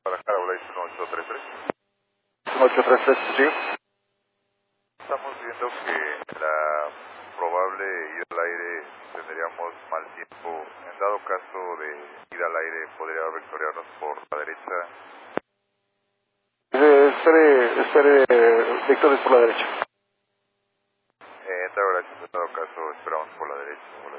Guadalajara, habla 1833. 833, sí. Estamos viendo que la probable ida al aire tendríamos mal tiempo. En dado caso de ida al aire, podría vectoriarnos por la derecha. Estaré vectores por la derecha. En dado caso, esperamos por la derecha.